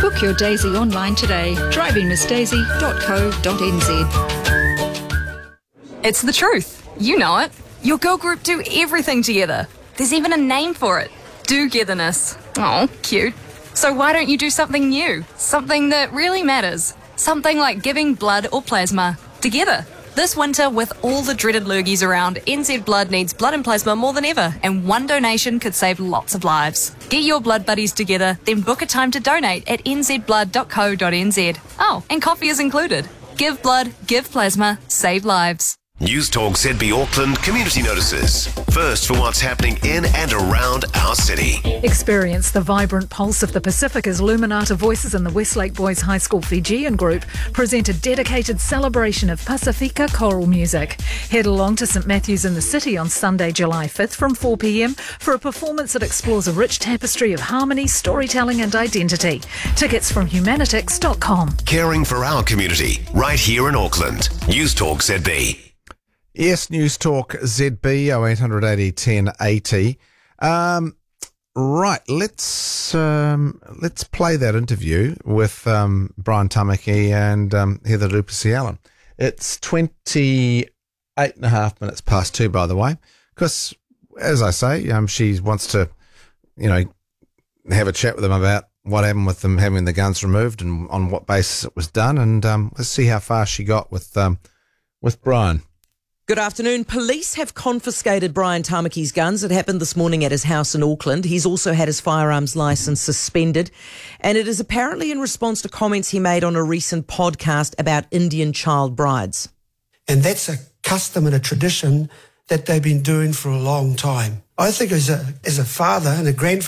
Book your Daisy online today. drivingmissdaisy.co.nz. It's the truth. You know it. Your girl group do everything together. There's even a name for it. Do-getherness. Oh, cute. So why don't you do something new? Something that really matters. Something like giving blood or plasma together. This winter, with all the dreaded lurgies around, NZ Blood needs blood and plasma more than ever, and one donation could save lots of lives. Get your blood buddies together, then book a time to donate at nzblood.co.nz. Oh, and coffee is included. Give blood, give plasma, save lives. News Talk ZB Auckland community notices. First for what's happening in and around our city. Experience the vibrant pulse of the Pacific as Luminata Voices and the Westlake Boys High School Fijian group present a dedicated celebration of Pasifika choral music. Head along to St Matthew's in the City on Sunday, July 5th from 4 p.m. for a performance that explores a rich tapestry of harmony, storytelling and identity. Tickets from humanitix.com. Caring for our community, right here in Auckland. News Talk ZB. Yes, News Talk ZB 0880 1080. Right, let's play that interview with Brian Tamaki and Heather Dupasi-Allen. It's 28.5 minutes past 2, by the way, because as I say, she wants to, have a chat with them about what happened with them having the guns removed and on what basis it was done, and let's see how far she got with Brian. Good afternoon. Police have confiscated Brian Tamaki's guns. It happened this morning at his house in Auckland. He's also had his firearms licence suspended. And it is apparently in response to comments he made on a recent podcast about Indian child brides. And that's a custom and a tradition that they've been doing for a long time. I think as a father and a grandfather,